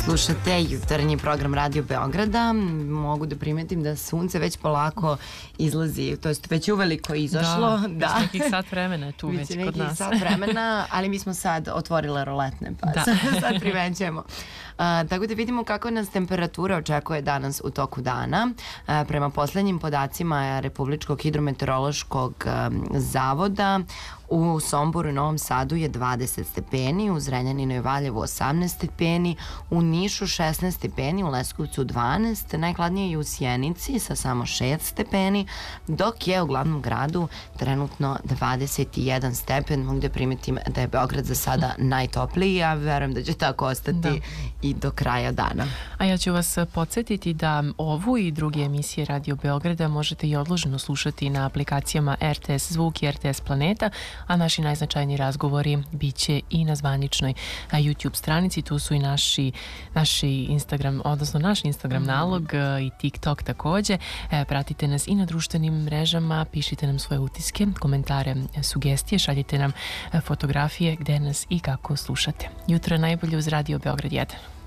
Slušate jutarnji program Radio Beograda. Mogu da primetim da sunce već polako izlazi, to jest već uveliko izašlo. Da, već nekih sat vremena je tu već kod nas. Sat vremena, ali mi smo sad otvorile roletne, pa sad primećujemo. Tako da vidimo kako nas temperatura očekuje danas u toku dana. Prema poslednjim podacima Republičkog hidrometeorološkog zavoda, u Somboru i Novom Sadu je 20 stepeni, u Zrenjaninu i Valjevu 18 stepeni, u Nišu 16 stepeni, u Leskovcu 12, najhladnije je u Sjenici sa samo 6 stepeni, dok je u glavnom gradu trenutno 21 stepen. Mogu da primetim da je Beograd za sada najtopliji, ja verujem da će tako ostati i do kraja dana. A ja ću vas podsjetiti da ovu i druge emisije Radio Beograda možete i odloženo slušati na aplikacijama RTS Zvuk i RTS Planeta, a naši najznačajniji razgovori bit će i na zvaničnoj YouTube stranici. Tu su i naši Instagram, odnosno naš Instagram nalog i TikTok takođe. Pratite nas i na društvenim mrežama, pišite nam svoje utiske, komentare, sugestije, šaljite nam fotografije gde nas i kako slušate. Jutro najbolje uz Radio Beograd 1.